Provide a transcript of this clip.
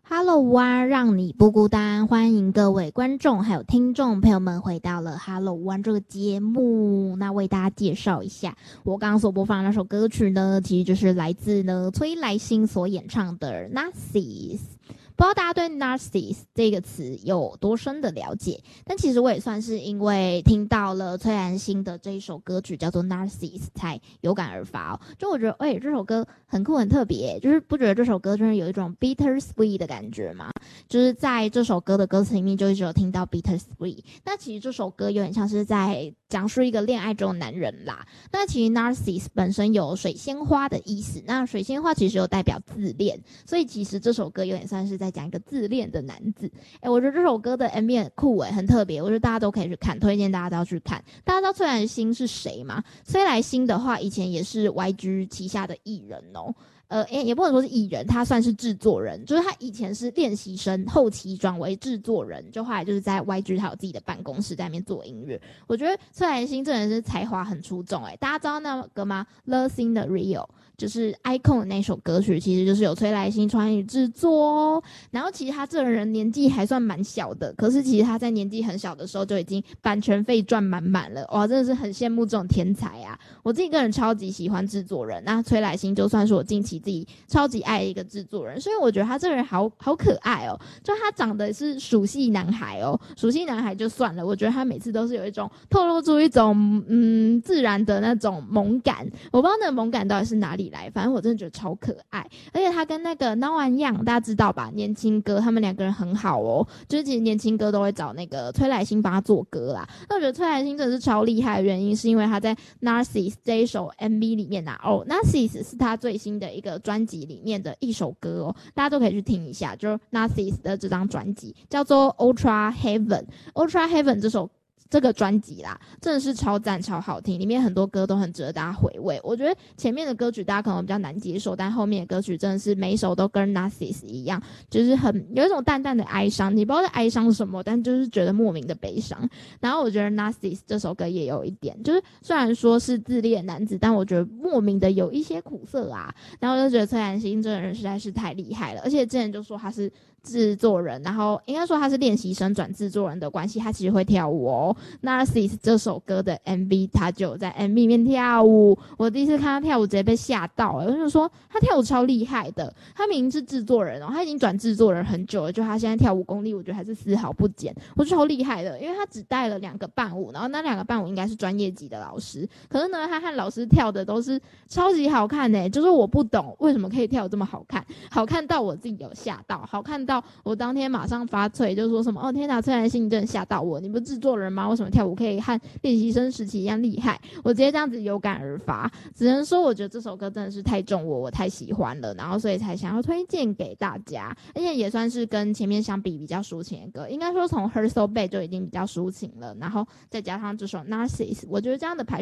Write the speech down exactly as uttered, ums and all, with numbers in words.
Hello 湾，让你不孤单，欢迎各位观众还有听众朋友们回到了 Hello 湾这个节目。那为大家介绍一下，我刚刚所播放的那首歌曲呢，其实就是来自呢崔来欣所演唱的 Narcissus。不知道大家对 Narcissus 这个词有多深的了解，但其实我也算是因为听到了崔兰心的这一首歌曲叫做 Narcissus 才有感而发哦。就我觉得，哎、欸，这首歌很酷很特别，就是不觉得这首歌就是有一种 bittersweet 的感觉吗？就是在这首歌的歌词里面就一直有听到 bittersweet。那其实这首歌有点像是在讲述一个恋爱中的男人啦。那其实 Narcissus 本身有水仙花的意思，那水仙花其实有代表自恋，所以其实这首歌有点算是在讲一个自恋的男子。哎、欸，我觉得这首歌的 M V 很酷哎，很特别，我觉得大家都可以去看，推荐大家都要去看。大家知道崔来欣是谁吗？崔来欣的话，以前也是 Y G 旗下的艺人哦。呃，也不能说是艺人，他算是制作人，就是他以前是练习生，后期转为制作人，就后来就是在 Y G 他有自己的办公室在那边做音乐。我觉得崔来欣真的是才华很出众哎，大家知道那个吗 ？Love in the Real 就是 Icon 的那首歌曲，其实就是有崔来欣参与制作哦。然后其实他这个人年纪还算蛮小的，可是其实他在年纪很小的时候就已经版权费赚满满了，哇，真的是很羡慕这种天才啊！我自己个人超级喜欢制作人，那崔来欣就算是我近期自己超级爱的一个制作人，所以我觉得他这个人好好可爱哦，就他长得是属系男孩哦，属系男孩就算了，我觉得他每次都是有一种透露出一种嗯自然的那种萌感，我不知道那个萌感到底是哪里来，反正我真的觉得超可爱，而且他跟那个闹完样大家知道吧，年轻哥他们两个人很好哦，就是其实年轻哥都会找那个崔来欣帮他做歌啦，那我觉得崔来欣真的是超厉害的原因是因为他在 Narcissus 这一首 M V 里面啊，哦 Narcissus 是他最新的一个专辑里面的一首歌哦，大家都可以去听一下，就是 Narcissus 的这张专辑叫做 Ultra Heaven。Ultra Heaven 这首这个专辑啦，真的是超赞超好听，里面很多歌都很值得大家回味。我觉得前面的歌曲大家可能比较难接受，但后面的歌曲真的是每一首都跟 Narcissus 一样，就是很有一种淡淡的哀伤，你不知道在哀伤什么，但就是觉得莫名的悲伤。然后我觉得 Narcissus 这首歌也有一点，就是虽然说是自恋男子，但我觉得莫名的有一些苦涩啊。然后我就觉得崔来欣这个人实在是太厉害了，而且之前就说他是制作人，然后应该说他是练习生转制作人的关系，他其实会跳舞哦。Narcissus 这首歌的 M V 他就在 M V 里面跳舞，我第一次看他跳舞直接被吓到了，我就说他跳舞超厉害的，他明明是制作人哦，他已经转制作人很久了，就他现在跳舞功力我觉得还是丝毫不减，我觉得超厉害的，因为他只带了两个伴舞，然后那两个伴舞应该是专业级的老师，可是呢他和老师跳的都是超级好看的，就是我不懂为什么可以跳得这么好看，好看到我自己有吓到，好看到我当天马上发tweet就说什么哦天哪，崔来欣真的吓到我，你不是制作人吗？为什么跳舞可以和练习生时期一样厉害？我直接这样子有感而发，只能说我觉得这首歌真的是太中我，我太喜欢了，然后所以才想要推荐给大家，而且也算是跟前面相比比较抒情的歌，应该说从 Her So Bad 就已经比较抒情了，然后再加上这首 Narcissus， 我觉得这样的排